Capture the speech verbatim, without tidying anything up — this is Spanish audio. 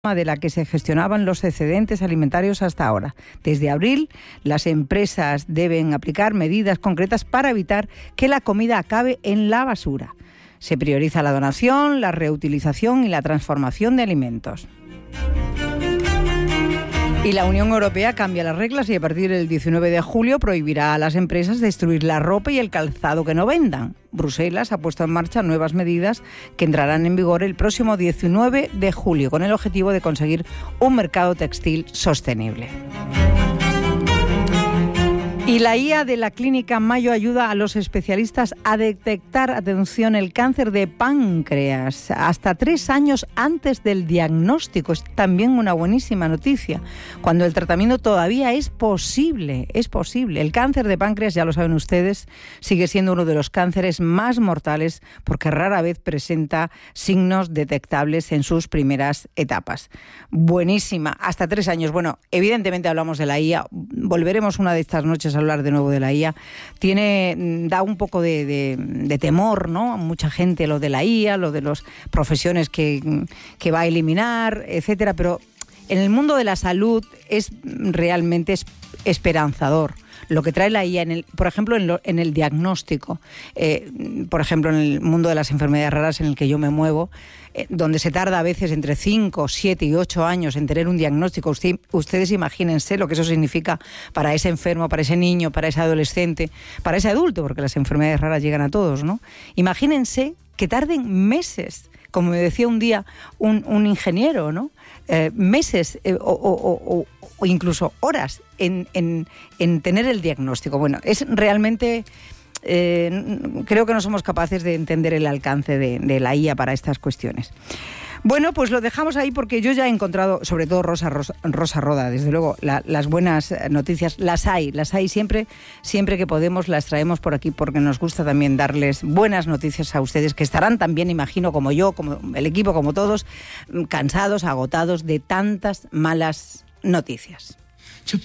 de la que se gestionaban los excedentes alimentarios hasta ahora. Desde abril, las empresas deben aplicar medidas concretas para evitar que la comida acabe en la basura. Se prioriza la donación, la reutilización y la transformación de alimentos. Y la Unión Europea cambia las reglas y a partir del diecinueve de julio prohibirá a las empresas destruir la ropa y el calzado que no vendan. Bruselas ha puesto en marcha nuevas medidas que entrarán en vigor el próximo diecinueve de julio con el objetivo de conseguir un mercado textil sostenible. Y la I A de la Clínica Mayo ayuda a los especialistas a detectar, atención, el cáncer de páncreas hasta tres años antes del diagnóstico. Es también una buenísima noticia, cuando el tratamiento todavía es posible, es posible. El cáncer de páncreas, ya lo saben ustedes, sigue siendo uno de los cánceres más mortales porque rara vez presenta signos detectables en sus primeras etapas. Buenísima, hasta tres años. Bueno, evidentemente hablamos de la I A, volveremos una de estas noches a hablar de nuevo de la I A. Tiene, da un poco de, de, de temor, ¿no? A mucha gente lo de la I A, lo de las profesiones que, que va a eliminar, etcétera, pero en el mundo de la salud es realmente es esperanzador lo que trae la I A, en el, por ejemplo, en, lo, en el diagnóstico. Eh, por ejemplo, en el mundo de las enfermedades raras en el que yo me muevo, eh, donde se tarda a veces entre cinco, siete y ocho años en tener un diagnóstico. Usted, ustedes imagínense lo que eso significa para ese enfermo, para ese niño, para ese adolescente, para ese adulto, porque las enfermedades raras llegan a todos, ¿no? Imagínense que tarden meses, como me decía un día un, un ingeniero, ¿no? Eh, meses eh, o, o, o, o incluso horas en, en, en tener el diagnóstico. Bueno, es realmente... Eh, creo que no somos capaces de entender el alcance de, de la I A para estas cuestiones. Bueno, pues lo dejamos ahí porque yo ya he encontrado, sobre todo Rosa, Rosa, Rosa Roda, desde luego, la, las buenas noticias, las hay, las hay siempre, siempre que podemos las traemos por aquí porque nos gusta también darles buenas noticias a ustedes que estarán también, imagino, como yo, como el equipo, como todos, cansados, agotados de tantas malas noticias.